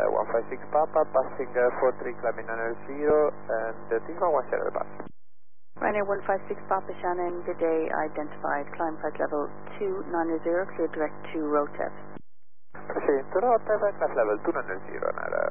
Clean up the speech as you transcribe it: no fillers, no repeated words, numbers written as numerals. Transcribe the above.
156 Papa, passing 43, climbing 900, and Tigran 1 Sierra Pass. Ryanair 156 Papa Shannon, good day, identified, climb flight level 290, clear direct to Rotep. Proceeding to Rotep, class level 290, runner